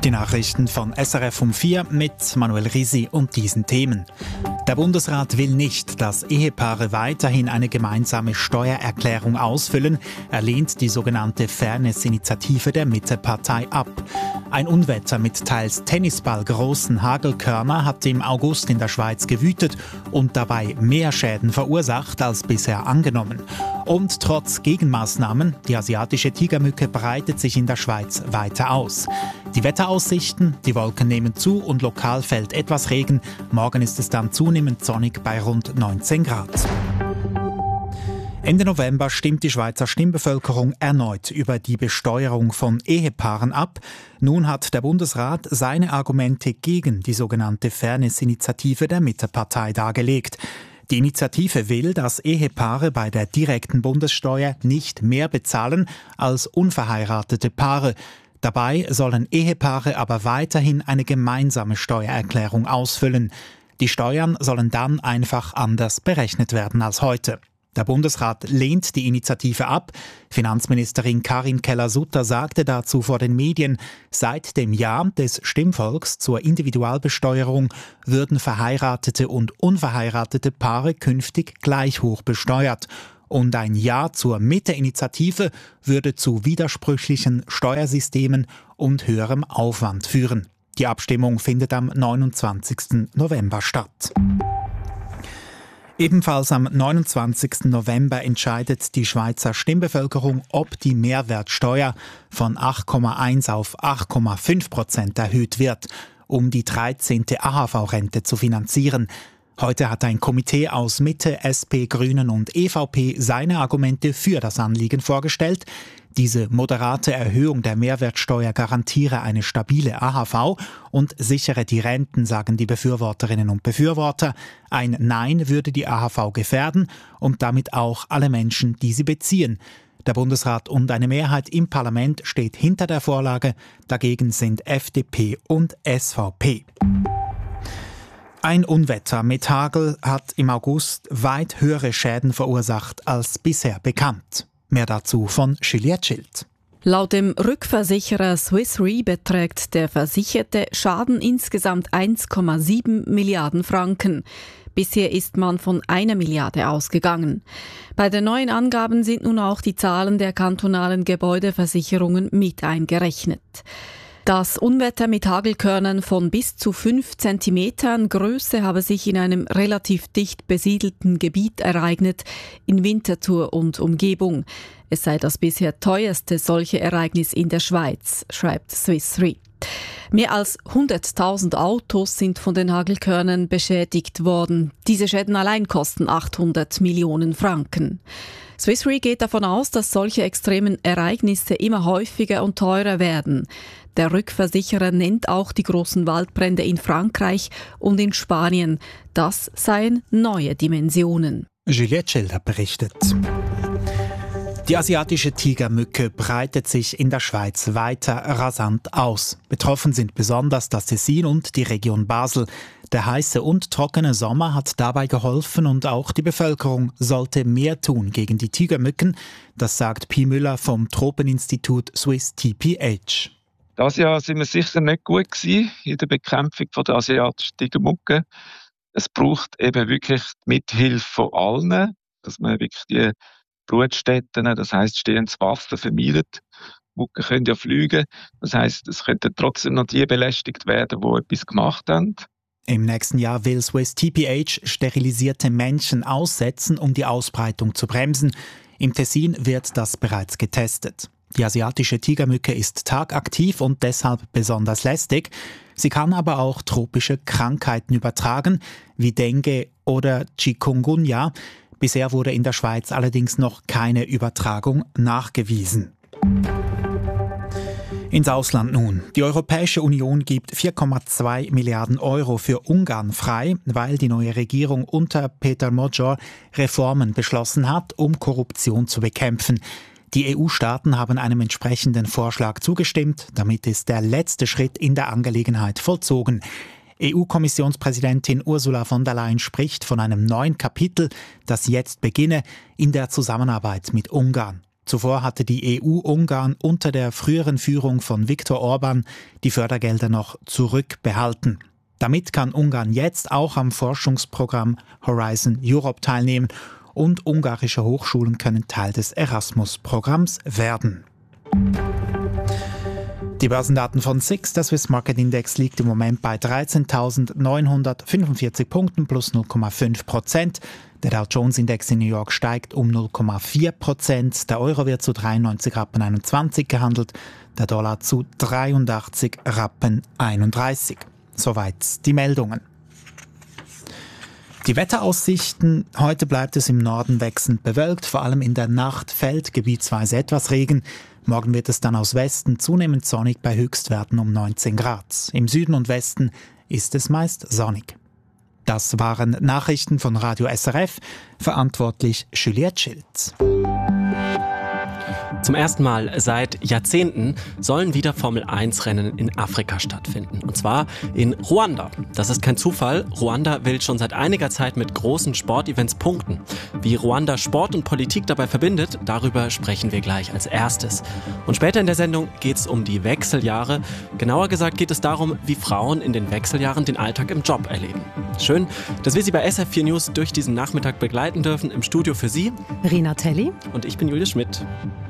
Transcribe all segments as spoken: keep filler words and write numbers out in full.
Die Nachrichten von S R F um vier mit Manuel Risi und diesen Themen. Der Bundesrat will nicht, dass Ehepaare weiterhin eine gemeinsame Steuererklärung ausfüllen. Er lehnt die sogenannte Fairness-Initiative der Mittepartei ab. Ein Unwetter mit teils tennisballgroßen Hagelkörner hat im August in der Schweiz gewütet und dabei mehr Schäden verursacht als bisher angenommen. Und trotz Gegenmaßnahmen, die asiatische Tigermücke breitet sich in der Schweiz weiter aus. Die Wetteraussichten, die Wolken nehmen zu und lokal fällt etwas Regen. Morgen ist es dann zunehmend sonnig bei rund neunzehn Grad. Ende November stimmt die Schweizer Stimmbevölkerung erneut über die Besteuerung von Ehepaaren ab. Nun hat der Bundesrat seine Argumente gegen die sogenannte Fairness-Initiative der Mittepartei dargelegt. Die Initiative will, dass Ehepaare bei der direkten Bundessteuer nicht mehr bezahlen als unverheiratete Paare. Dabei sollen Ehepaare aber weiterhin eine gemeinsame Steuererklärung ausfüllen. Die Steuern sollen dann einfach anders berechnet werden als heute. Der Bundesrat lehnt die Initiative ab. Finanzministerin Karin Keller-Sutter sagte dazu vor den Medien, seit dem Jahr des Stimmvolks zur Individualbesteuerung würden verheiratete und unverheiratete Paare künftig gleich hoch besteuert. Und ein Ja zur Mitte-Initiative würde zu widersprüchlichen Steuersystemen und höherem Aufwand führen. Die Abstimmung findet am neunundzwanzigsten November statt. Ebenfalls am neunundzwanzigsten November entscheidet die Schweizer Stimmbevölkerung, ob die Mehrwertsteuer von acht Komma eins auf acht Komma fünf Prozent erhöht wird, um die dreizehnte A H V-Rente zu finanzieren. Heute hat ein Komitee aus Mitte, S P, Grünen und E V P seine Argumente für das Anliegen vorgestellt. Diese moderate Erhöhung der Mehrwertsteuer garantiere eine stabile A H V und sichere die Renten, sagen die Befürworterinnen und Befürworter. Ein Nein würde die A H V gefährden und damit auch alle Menschen, die sie beziehen. Der Bundesrat und eine Mehrheit im Parlament steht hinter der Vorlage. Dagegen sind F D P und S V P. Ein Unwetter mit Hagel hat im August weit höhere Schäden verursacht als bisher bekannt. Mehr dazu von Juliette Schild. Laut dem Rückversicherer Swiss Re beträgt der versicherte Schaden insgesamt eins Komma sieben Milliarden Franken. Bisher ist man von einer Milliarde ausgegangen. Bei den neuen Angaben sind nun auch die Zahlen der kantonalen Gebäudeversicherungen mit eingerechnet. Das Unwetter mit Hagelkörnern von bis zu fünf Zentimetern Größe habe sich in einem relativ dicht besiedelten Gebiet ereignet, in Winterthur und Umgebung. Es sei das bisher teuerste solche Ereignis in der Schweiz, schreibt Swiss Re. Mehr als hunderttausend Autos sind von den Hagelkörnern beschädigt worden. Diese Schäden allein kosten achthundert Millionen Franken. Swiss Re geht davon aus, dass solche extremen Ereignisse immer häufiger und teurer werden. Der Rückversicherer nennt auch die großen Waldbrände in Frankreich und in Spanien. Das seien neue Dimensionen. Juliette Schilder berichtet. Die asiatische Tigermücke breitet sich in der Schweiz weiter rasant aus. Betroffen sind besonders das Tessin und die Region Basel. Der heiße und trockene Sommer hat dabei geholfen und auch die Bevölkerung sollte mehr tun gegen die Tigermücken. Das sagt Pi Müller vom Tropeninstitut Swiss T P H. Das Jahr sind wir sicher nicht gut gewesen in der Bekämpfung von der asiatischen Tigermücke. Es braucht eben wirklich die Mithilfe von allen, dass man wirklich die Brutstätten, das heisst stehendes Wasser, vermeidet. Mücken können ja fliegen, das heisst, es könnten trotzdem noch die belästigt werden, die etwas gemacht haben. Im nächsten Jahr will Swiss T P H sterilisierte Männchen aussetzen, um die Ausbreitung zu bremsen. Im Tessin wird das bereits getestet. Die asiatische Tigermücke ist tagaktiv und deshalb besonders lästig. Sie kann aber auch tropische Krankheiten übertragen, wie Dengue oder Chikungunya. Bisher wurde in der Schweiz allerdings noch keine Übertragung nachgewiesen. Ins Ausland nun. Die Europäische Union gibt vier Komma zwei Milliarden Euro für Ungarn frei, weil die neue Regierung unter Peter Magyar Reformen beschlossen hat, um Korruption zu bekämpfen. Die E U-Staaten haben einem entsprechenden Vorschlag zugestimmt. Damit ist der letzte Schritt in der Angelegenheit vollzogen. E U-Kommissionspräsidentin Ursula von der Leyen spricht von einem neuen Kapitel, das jetzt beginne in der Zusammenarbeit mit Ungarn. Zuvor hatte die E U Ungarn unter der früheren Führung von Viktor Orban die Fördergelder noch zurückbehalten. Damit kann Ungarn jetzt auch am Forschungsprogramm Horizon Europe teilnehmen und ungarische Hochschulen können Teil des Erasmus-Programms werden. Die Börsendaten von S I X, der Swiss Market Index, liegt im Moment bei dreizehntausendneunhundertfünfundvierzig Punkten plus null Komma fünf Prozent. Der Dow Jones Index in New York steigt um null Komma vier Prozent. Der Euro wird zu dreiundneunzig Rappen einundzwanzig gehandelt, der Dollar zu dreiundachtzig Rappen einunddreißig. Soweit die Meldungen. Die Wetteraussichten: Heute bleibt es im Norden wechselnd bewölkt, vor allem in der Nacht fällt gebietsweise etwas Regen. Morgen wird es dann aus Westen zunehmend sonnig bei Höchstwerten um neunzehn Grad. Im Süden und Westen ist es meist sonnig. Das waren Nachrichten von Radio S R F, verantwortlich Juliette Schild. Zum ersten Mal seit Jahrzehnten sollen wieder Formel eins Rennen in Afrika stattfinden. Und zwar in Ruanda. Das ist kein Zufall. Ruanda will schon seit einiger Zeit mit großen Sportevents punkten. Wie Ruanda Sport und Politik dabei verbindet, darüber sprechen wir gleich als erstes. Und später in der Sendung geht es um die Wechseljahre. Genauer gesagt geht es darum, wie Frauen in den Wechseljahren den Alltag im Job erleben. Schön, dass wir Sie bei S R F vier News durch diesen Nachmittag begleiten dürfen. Im Studio für Sie Rina Telli und ich bin Julius Schmidt.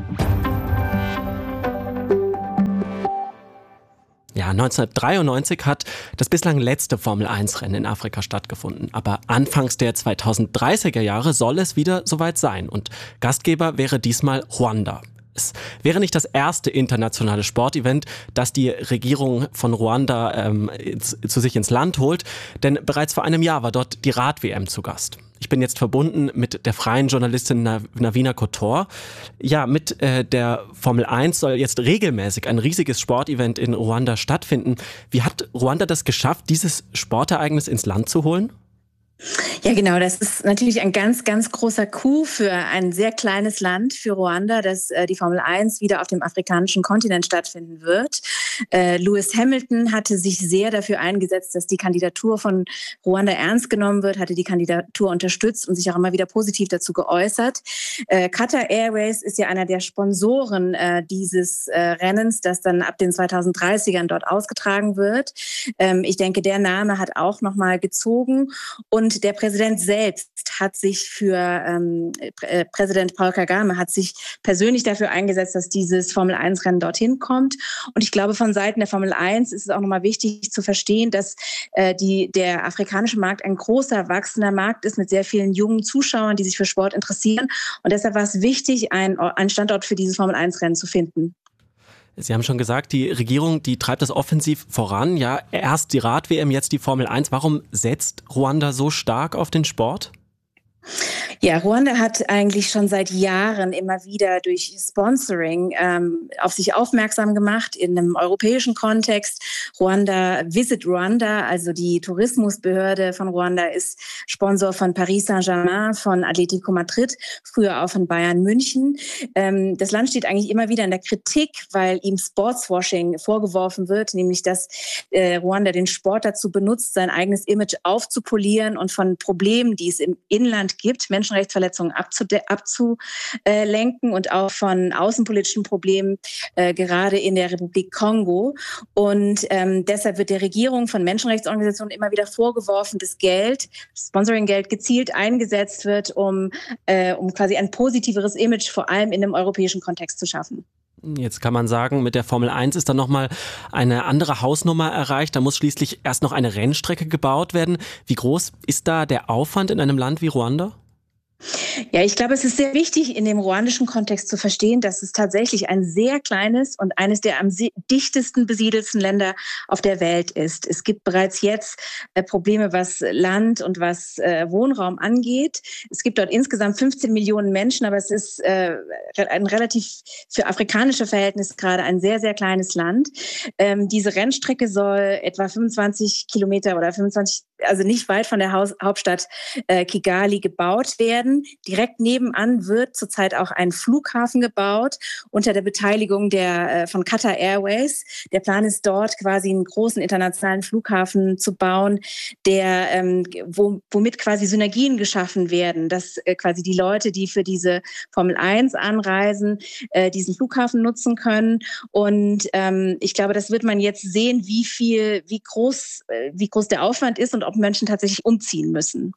Ja, neunzehnhundertdreiundneunzig hat das bislang letzte Formel eins Rennen in Afrika stattgefunden. Aber anfangs der zweitausenddreißiger Jahre soll es wieder soweit sein. Und Gastgeber wäre diesmal Ruanda. Es wäre nicht das erste internationale Sportevent, das die Regierung von Ruanda ähm, zu sich ins Land holt, denn bereits vor einem Jahr war dort die Rad-W M zu Gast. Ich bin jetzt verbunden mit der freien Journalistin Navina Kotor. Ja, mit äh, der Formel eins soll jetzt regelmäßig ein riesiges Sportevent in Ruanda stattfinden. Wie hat Ruanda das geschafft, dieses Sportereignis ins Land zu holen? Ja, genau. Das ist natürlich ein ganz, ganz großer Coup für ein sehr kleines Land, für Ruanda, dass äh, die Formel eins wieder auf dem afrikanischen Kontinent stattfinden wird. Äh, Lewis Hamilton hatte sich sehr dafür eingesetzt, dass die Kandidatur von Ruanda ernst genommen wird, hatte die Kandidatur unterstützt und sich auch immer wieder positiv dazu geäußert. Äh, Qatar Airways ist ja einer der Sponsoren äh, dieses äh, Rennens, das dann ab den zweitausenddreißigern dort ausgetragen wird. Ähm, ich denke, der Name hat auch nochmal gezogen. Und der Präsident selbst hat sich für, ähm, Prä- Präsident Paul Kagame hat sich persönlich dafür eingesetzt, dass dieses Formel eins Rennen dorthin kommt. Und ich glaube, von Seiten der Formel eins ist es auch nochmal wichtig zu verstehen, dass äh, die, der afrikanische Markt ein großer, wachsender Markt ist mit sehr vielen jungen Zuschauern, die sich für Sport interessieren. Und deshalb war es wichtig, einen, einen Standort für dieses Formel eins Rennen zu finden. Sie haben schon gesagt, die Regierung, die treibt das offensiv voran. Ja, erst die Rad-W M, jetzt die Formel eins. Warum setzt Ruanda so stark auf den Sport? Ja, Ruanda hat eigentlich schon seit Jahren immer wieder durch Sponsoring ähm, auf sich aufmerksam gemacht in einem europäischen Kontext. Ruanda Visit Ruanda, also die Tourismusbehörde von Ruanda, ist Sponsor von Paris Saint-Germain, von Atletico Madrid, früher auch von Bayern München. Ähm, das Land steht eigentlich immer wieder in der Kritik, weil ihm Sportswashing vorgeworfen wird, nämlich dass äh, Ruanda den Sport dazu benutzt, sein eigenes Image aufzupolieren und von Problemen, die es im Inland gibt, Menschenrechtsverletzungen abzulenken und auch von außenpolitischen Problemen, äh, gerade in der Republik Kongo. Und ähm, deshalb wird der Regierung von Menschenrechtsorganisationen immer wieder vorgeworfen, dass Geld, Sponsoring-Geld gezielt eingesetzt wird, um, äh, um quasi ein positiveres Image vor allem in einem europäischen Kontext zu schaffen. Jetzt kann man sagen, mit der Formel eins ist dann nochmal eine andere Hausnummer erreicht. Da muss schließlich erst noch eine Rennstrecke gebaut werden. Wie groß ist da der Aufwand in einem Land wie Ruanda? Ja, ich glaube, es ist sehr wichtig, in dem ruandischen Kontext zu verstehen, dass es tatsächlich ein sehr kleines und eines der am dichtesten besiedelsten Länder auf der Welt ist. Es gibt bereits jetzt äh, Probleme, was Land und was äh, Wohnraum angeht. Es gibt dort insgesamt fünfzehn Millionen Menschen, aber es ist äh, ein relativ für afrikanische Verhältnisse gerade ein sehr, sehr kleines Land. Ähm, diese Rennstrecke soll etwa fünfundzwanzig Kilometer oder fünfundzwanzig also nicht weit von der Haus- Hauptstadt äh, Kigali gebaut werden. Direkt nebenan wird zurzeit auch ein Flughafen gebaut unter der Beteiligung der, äh, von Qatar Airways. Der Plan ist dort quasi einen großen internationalen Flughafen zu bauen, der, ähm, wo, womit quasi Synergien geschaffen werden, dass äh, quasi die Leute, die für diese Formel eins anreisen, äh, diesen Flughafen nutzen können. Und ähm, ich glaube, das wird man jetzt sehen, wie viel, wie groß, äh, wie groß der Aufwand ist und ob Menschen tatsächlich umziehen müssen.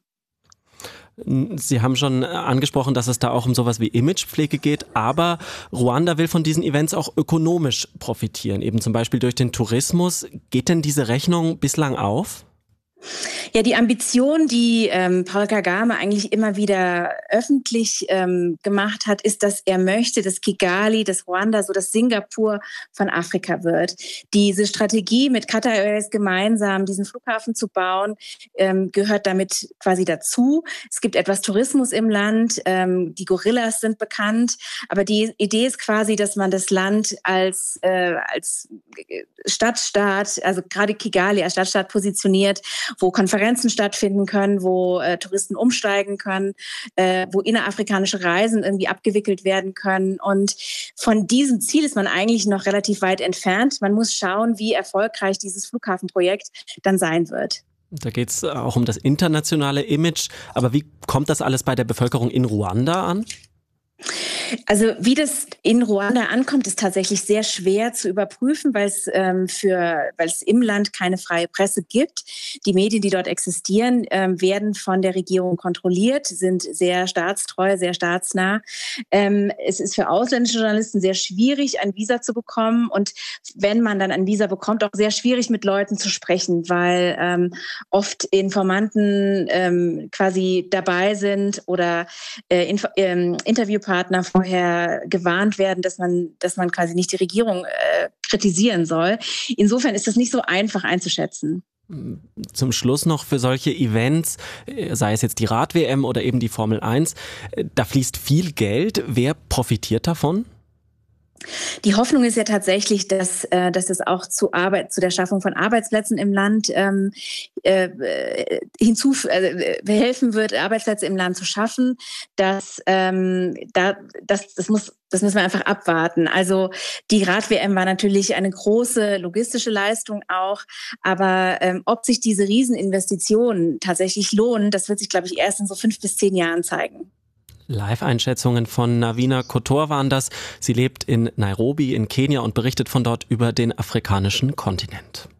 Sie haben schon angesprochen, dass es da auch um sowas wie Imagepflege geht, aber Ruanda will von diesen Events auch ökonomisch profitieren, eben zum Beispiel durch den Tourismus. Geht denn diese Rechnung bislang auf? Ja, die Ambition, die ähm, Paul Kagame eigentlich immer wieder öffentlich ähm, gemacht hat, ist, dass er möchte, dass Kigali, dass Ruanda so das Singapur von Afrika wird. Diese Strategie mit Qatar Airways gemeinsam diesen Flughafen zu bauen, ähm, gehört damit quasi dazu. Es gibt etwas Tourismus im Land, ähm, die Gorillas sind bekannt, aber die Idee ist quasi, dass man das Land als, äh, als Stadtstaat, also gerade Kigali als Stadtstaat positioniert, wo Konferenzen stattfinden können, wo äh, Touristen umsteigen können, äh, wo innerafrikanische Reisen irgendwie abgewickelt werden können. Und von diesem Ziel ist man eigentlich noch relativ weit entfernt. Man muss schauen, wie erfolgreich dieses Flughafenprojekt dann sein wird. Da geht es auch um das internationale Image. Aber wie kommt das alles bei der Bevölkerung in Ruanda an? Also wie das in Ruanda ankommt, ist tatsächlich sehr schwer zu überprüfen, weil es ähm, für, weil es im Land keine freie Presse gibt. Die Medien, die dort existieren, ähm, werden von der Regierung kontrolliert, sind sehr staatstreu, sehr staatsnah. Ähm, es ist für ausländische Journalisten sehr schwierig, ein Visa zu bekommen und wenn man dann ein Visa bekommt, auch sehr schwierig mit Leuten zu sprechen, weil ähm, oft Informanten ähm, quasi dabei sind oder äh, Inf- ähm, Interviewpartner vorher gewarnt werden, dass man, dass man quasi nicht die Regierung äh, kritisieren soll. Insofern ist das nicht so einfach einzuschätzen. Zum Schluss noch für solche Events, sei es jetzt die Rad-W M oder eben die Formel eins, da fließt viel Geld. Wer profitiert davon? Die Hoffnung ist ja tatsächlich, dass, äh, dass es auch zu Arbeit, zu der Schaffung von Arbeitsplätzen im Land ähm, äh, hinzu äh, helfen wird, Arbeitsplätze im Land zu schaffen. Dass, ähm, da, das, das, muss, das müssen wir einfach abwarten. Also die Rad-W M war natürlich eine große logistische Leistung auch, aber ähm, ob sich diese Rieseninvestitionen tatsächlich lohnen, das wird sich, glaube ich, erst in so fünf bis zehn Jahren zeigen. Live-Einschätzungen von Navina Kotor waren das. Sie lebt in Nairobi in Kenia und berichtet von dort über den afrikanischen Kontinent.